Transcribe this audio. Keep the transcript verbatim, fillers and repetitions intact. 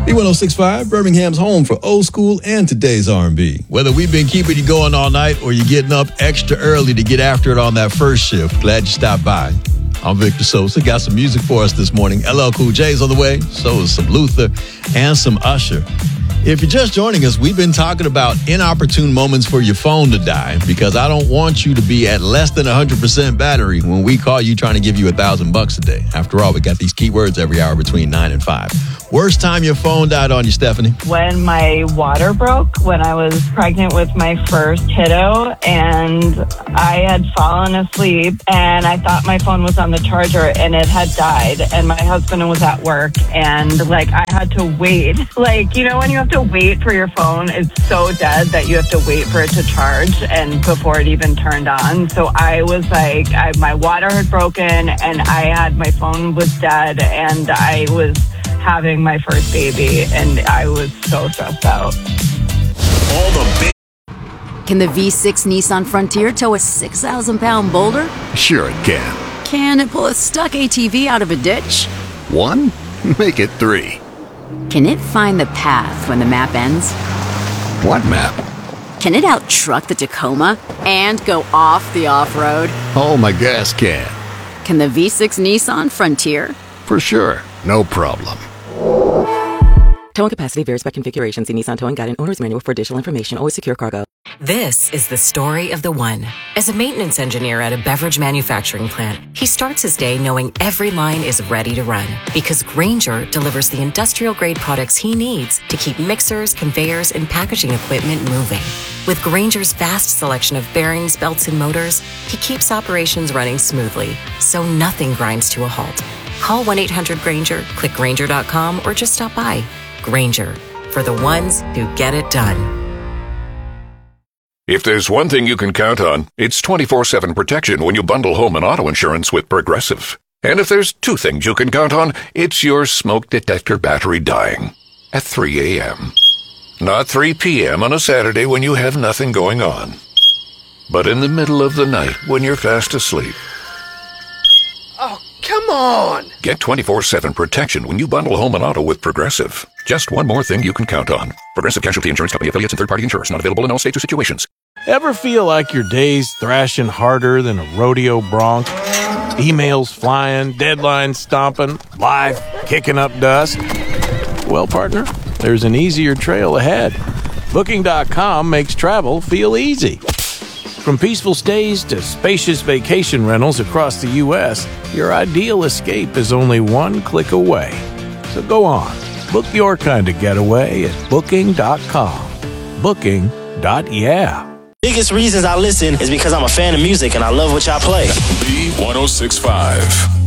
B one oh six point five, Birmingham's home for old school and today's R and B. Whether we've been keeping you going all night or you're getting up extra early to get after it on that first shift, glad you stopped by. I'm Victor Sosa. Got some music for us this morning. L L Cool J's on the way. So is some Luther and some Usher. If you're just joining us, we've been talking about inopportune moments for your phone to die because I don't want you to be at less than one hundred percent battery when we call you trying to give you a thousand bucks a day. After all, we got these keywords every hour between nine and five. Worst time your phone died on you, Stephanie? When my water broke when I was pregnant with my first kiddo, and I had fallen asleep and I thought my phone was on the charger and it had died, and my husband was at work, and like I had to wait. Like, you know, when you have to wait for your phone, it's so dead that you have to wait for it to charge and before it even turned on. So I was like, I, my water had broken and I had, my phone was dead, and I was having my first baby, and I was so stressed out. All the big- Can the V six Nissan Frontier tow a six thousand pound boulder? Sure it can. Can it pull a stuck A T V out of a ditch? One? Make it three. Can it find the path when the map ends? What map? Can it out-truck the Tacoma and go off the off-road? Oh, my gas can. Can the V six Nissan Frontier? For sure. No problem. Towing capacity varies by configuration. See Nissan Towing Guide and Owner's Manual for additional information. Always secure cargo. This is the story of the one. As a maintenance engineer at a beverage manufacturing plant, he starts his day knowing every line is ready to run because Grainger delivers the industrial-grade products he needs to keep mixers, conveyors, and packaging equipment moving. With Grainger's vast selection of bearings, belts, and motors, he keeps operations running smoothly, so nothing grinds to a halt. Call one eight hundred Grainger, click Grainger dot com, or just stop by. Grainger, for the ones who get it done. If there's one thing you can count on, it's twenty-four seven protection when you bundle home and auto insurance with Progressive. And if there's two things you can count on, it's your smoke detector battery dying at three a.m. Not three p.m. on a Saturday when you have nothing going on, but in the middle of the night when you're fast asleep. Oh, come on! Get twenty-four seven protection when you bundle home and auto with Progressive. Just one more thing you can count on. Progressive Casualty Insurance Company, affiliates, and third-party insurers. Not available in all states or situations. Ever feel like your day's thrashing harder than a rodeo bronc? Emails flying, deadlines stomping, life kicking up dust? Well, partner, there's an easier trail ahead. Booking dot com makes travel feel easy. From peaceful stays to spacious vacation rentals across the U S, your ideal escape is only one click away. So go on, book your kind of getaway at Booking dot com. Booking. Yeah. Biggest reasons I listen is because I'm a fan of music and I love what y'all play. B one oh six point five.